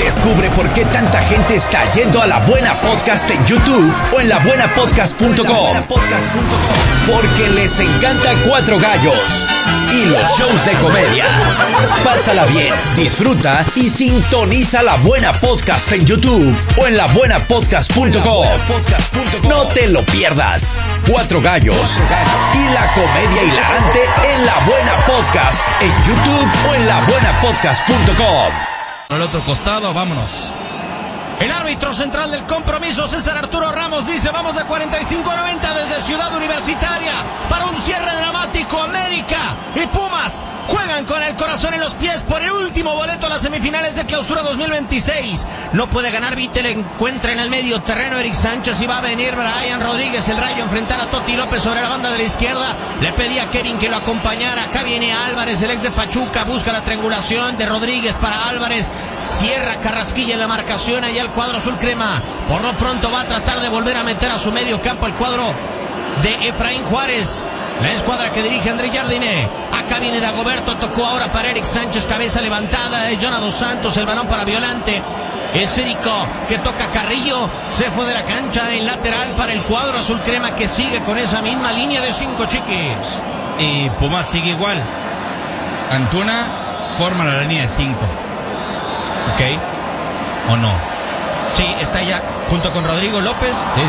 Descubre por qué tanta gente está yendo a La Buena Podcast en YouTube o en labuenapodcast.com. Porque les encanta Cuatro Gallos y los shows de comedia. Pásala bien, disfruta y sintoniza La Buena Podcast en YouTube o en labuenapodcast.com. No te lo pierdas. Cuatro Gallos y la comedia hilarante en La Buena Podcast en YouTube o en labuenapodcast.com. Al otro costado, vámonos. El árbitro central del compromiso, César Arturo Ramos, dice: vamos de 45 a 90 desde Ciudad Universitaria para un cierre dramático. América y Pumas juegan con el corazón en los pies por el último boleto a las semifinales de Clausura 2026. No puede ganar Vittel, encuentra en el medio terreno Eric Sánchez y va a venir Brian Rodríguez, el Rayo, a enfrentar a Toti López sobre la banda de la izquierda. Le pedía a Kevin que lo acompañara. Acá viene Álvarez, el ex de Pachuca, busca la triangulación de Rodríguez para Álvarez. Cierra Carrasquilla en la marcación, allá el cuadro azul crema. Por lo pronto va a tratar de volver a meter a su medio campo el cuadro de Efraín Juárez. La escuadra que dirige André Jardine. Acá viene Dagoberto, tocó ahora para Eric Sánchez, cabeza levantada. Es Jonah Dos Santos, el balón para Violante. Es Érico que toca Carrillo. Se fue de la cancha en lateral para el cuadro azul crema, que sigue con esa misma línea de 5, chiquis. Y Pumas sigue igual. Antuna forma la línea de 5. Ok. ¿O no? Sí, está ya junto con Rodrigo López. Sí.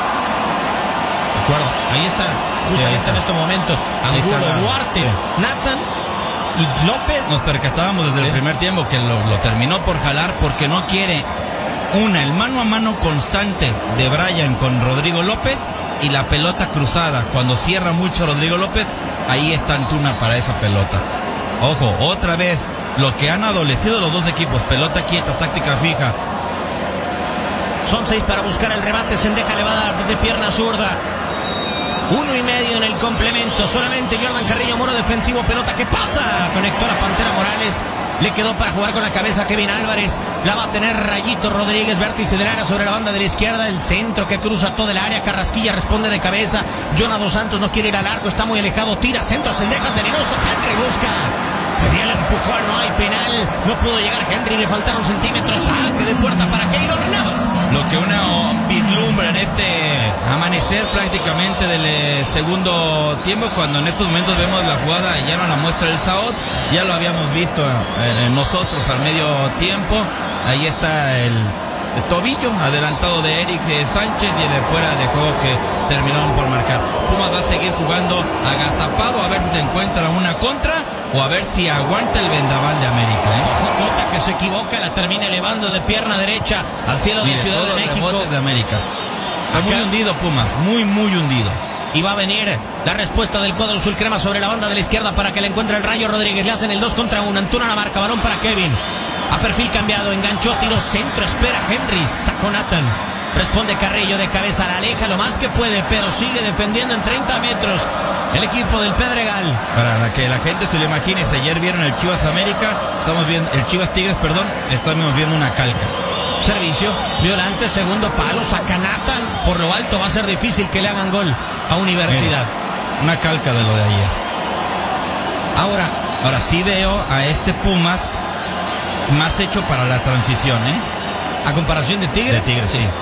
De acuerdo. Ahí está. Justo ahí está en este momento. Angulo, Duarte, sí. Nathan López. Nos percatábamos desde el primer tiempo que lo terminó por jalar porque no quiere el mano a mano constante de Brian con Rodrigo López y la pelota cruzada. Cuando cierra mucho Rodrigo López, ahí está Antuna para esa pelota. Ojo, otra vez, lo que han adolecido los dos equipos: pelota quieta, táctica fija. Son 6 para buscar el remate. Sendeja le va a dar de pierna zurda. 1.5 en el complemento. Solamente Jordan Carrillo, muro defensivo. Pelota que pasa. Conectó la Pantera Morales. Le quedó para jugar con la cabeza Kevin Álvarez. La va a tener Rayito Rodríguez. Vértice del área sobre la banda de la izquierda. El centro que cruza todo el área. Carrasquilla responde de cabeza. Jonah Dos Santos no quiere ir al arco. Está muy alejado. Tira centro. Sendeja venenoso. Henry busca. Pedía el empujón. No hay penal. No pudo llegar Henry. Le faltaron centímetros. Saque de puerta para Keylor Navas. Lo que uno vislumbra en este amanecer prácticamente del segundo tiempo, cuando en estos momentos vemos la jugada, ya no la muestra el Saot, ya lo habíamos visto nosotros al medio tiempo. Ahí está el tobillo adelantado de Eric Sánchez y el fuera de juego que terminaron por marcar. Pumas va a seguir jugando agazapado a ver si se encuentra una contra o a ver si aguanta el vendaval de América. Ojo, Cota, que se equivoca, la termina elevando de pierna derecha al cielo de Ciudad de México. De América. Está muy hundido Pumas, muy hundido. Y va a venir la respuesta del cuadro azul crema sobre la banda de la izquierda para que le encuentre el Rayo Rodríguez. Le hacen el 2 contra 1. Antuna la marca, balón para Kevin. A perfil cambiado, enganchó, tiro centro, espera Henry, sacó Nathan. Responde Carrillo de cabeza, la aleja lo más que puede, pero sigue defendiendo en 30 metros el equipo del Pedregal. Para que la gente se lo imagine, si ayer vieron el Chivas América, estamos viendo el Chivas Tigres, estamos viendo una calca. Servicio, Violante, segundo palo, saca Nathan. Por lo alto va a ser difícil que le hagan gol a Universidad. Una calca de lo de ayer. Ahora sí veo a este Pumas más hecho para la transición, a comparación de Tigres. De Tigres, sí.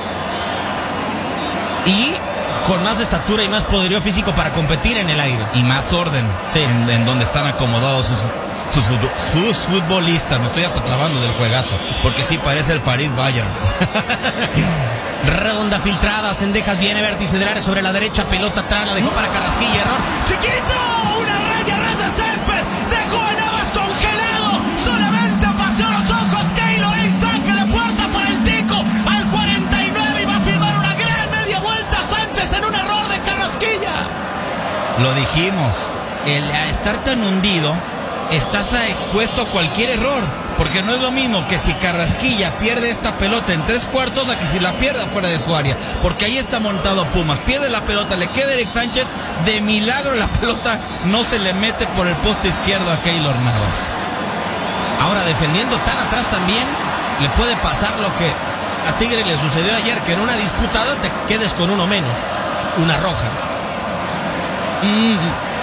Y con más estatura y más poderío físico para competir en el aire. Y más orden, sí, en donde están acomodados sus futbolistas. Me estoy hasta trabando del juegazo, porque sí parece el París Bayern. Redonda filtrada, Sendejas viene, vértice del área sobre la derecha, pelota atrás, la dejó para Carrasquilla, error. ¡Chiquito! ¡Una raya, ras de césped! ¡Dejó a Navas congelado! ¡Solamente pasó los ojos! Keylor, el saque de puerta para el Tico al 49 y va a firmar una gran media vuelta Sánchez en un error de Carrasquilla. Lo dijimos, el estar tan hundido, estás expuesto a cualquier error, porque no es lo mismo que si Carrasquilla pierde esta pelota en 3/4 a que si la pierda fuera de su área, porque ahí está montado Pumas, pierde la pelota, le queda Eric Sánchez, de milagro la pelota no se le mete por el poste izquierdo a Keylor Navas. Ahora, defendiendo tan atrás también, le puede pasar lo que a Tigre le sucedió ayer, que en una disputada te quedes con uno menos, una roja.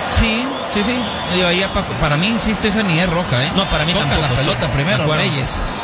Sí. Digo, ahí para mí, insisto, esa ni es roja, No, para mí toca tampoco. la pelota primero, Reyes.